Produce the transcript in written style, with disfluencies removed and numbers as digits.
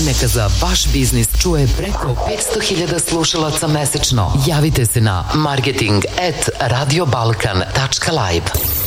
Neka za vaš biznis čuje preko 500.000 slušalaca mesečno. Javite se na marketing@radiobalkan.live.